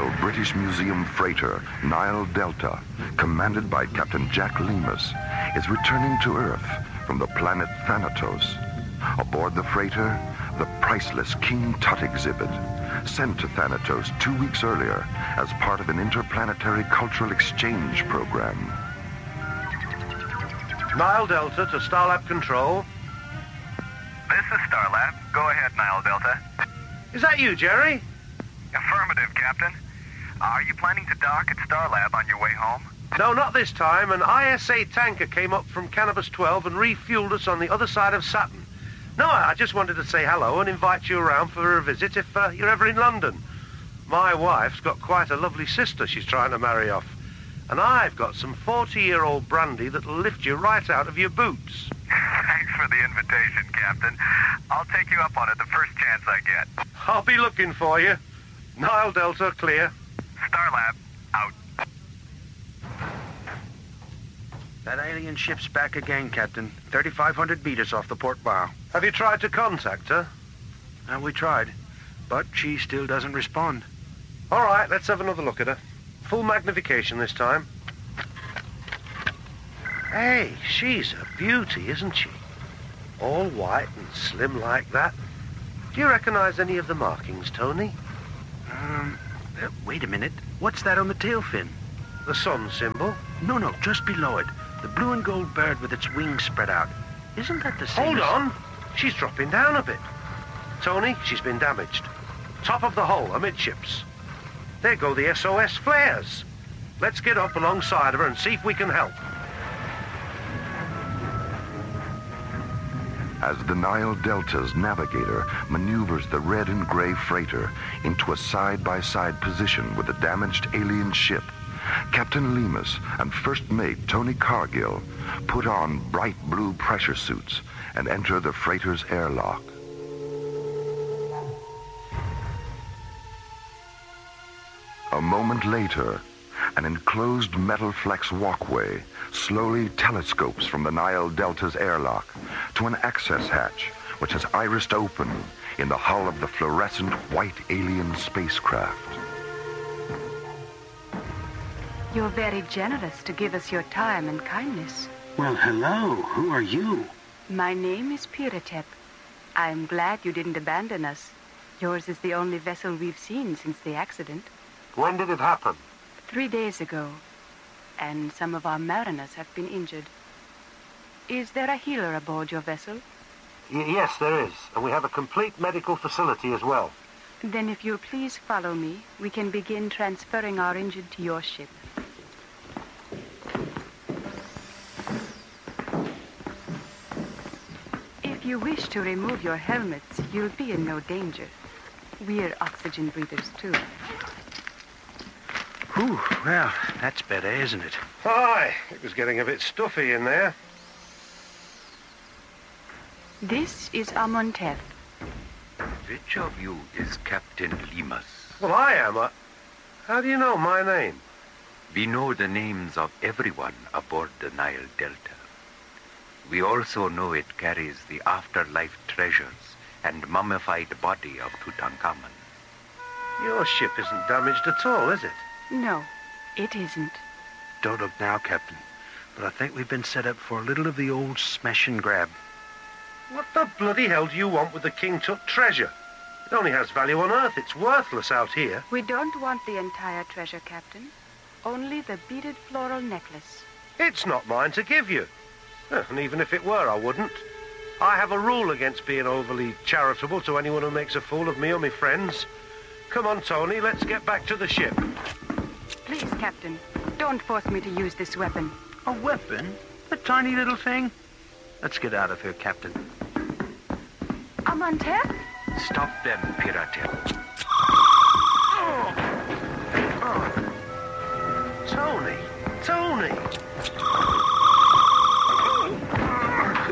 Royal British Museum freighter Nile Delta, commanded by Captain Jack Lemus, is returning to Earth from the planet Thanatos. Aboard the freighter, the priceless King Tut exhibit, sent to Thanatos 2 weeks earlier as part of an interplanetary cultural exchange program. Nile Delta to Starlab Control. This is Starlab. Go ahead, Nile Delta. Is that you, Jerry? Affirmative, Captain. Are you planning to dock at Starlab on your way home? No, not this time. An ISA tanker came up from Cannabis 12 and refueled us on the other side of Saturn. No, I just wanted to say hello and invite you around for a visit if you're ever in London. My wife's got quite a lovely sister she's trying to marry off. And I've got some 40-year-old brandy that'll lift you right out of your boots. Thanks for the invitation, Captain. I'll take you up on it the first chance I get. I'll be looking for you. Nile Delta, clear. Starlab, out. That alien ship's back again, Captain. 3,500 meters off the port bow. Have you tried to contact her? We tried, but she still doesn't respond. All right, let's have another look at her. Full magnification this time. Hey, she's a beauty, isn't she? All white and slim like that. Do you recognize any of the markings, Tony? Wait a minute. What's that on the tail fin? The sun symbol? No, just below it. The blue and gold bird with its wings spread out. Isn't that the same? Hold on. She's dropping down a bit. Tony, she's been damaged. Top of the hull, amidships. There go the SOS flares. Let's get up alongside of her and see if we can help. As the Nile Delta's navigator maneuvers the red and gray freighter into a side-by-side position with the damaged alien ship, Captain Lemus and First Mate Tony Cargill put on bright blue pressure suits and enter the freighter's airlock. A moment later, an enclosed metal flex walkway slowly telescopes from the Nile Delta's airlock to an access hatch which has irised open in the hull of the fluorescent white alien spacecraft. You're very generous to give us your time and kindness. Well, hello. Who are you? My name is Piratep. I'm glad you didn't abandon us. Yours is the only vessel we've seen since the accident. When did it happen? 3 days ago. And some of our mariners have been injured. Is there a healer aboard your vessel? Yes, there is. And we have a complete medical facility as well. Then if you'll please follow me, we can begin transferring our injured to your ship. If you wish to remove your helmets, you'll be in no danger. We're oxygen breathers, too. Whew, well, that's better, isn't it? Hi, it was getting a bit stuffy in there. This is Amontef. Which of you is Captain Lemus? Well, I am. How do you know my name? We know the names of everyone aboard the Nile Delta. We also know it carries the afterlife treasures and mummified body of Tutankhamun. Your ship isn't damaged at all, is it? No, it isn't. Don't look now, Captain. But I think we've been set up for a little of the old smash and grab. What the bloody hell do you want with the King Tut treasure? It only has value on Earth. It's worthless out here. We don't want the entire treasure, Captain. Only the beaded floral necklace. It's not mine to give you. And even if it were, I wouldn't. I have a rule against being overly charitable to anyone who makes a fool of me or my friends. Come on, Tony, let's get back to the ship. Please, Captain, don't force me to use this weapon. A weapon? A tiny little thing? Let's get out of here, Captain. Amontef? Stop them, Piratep.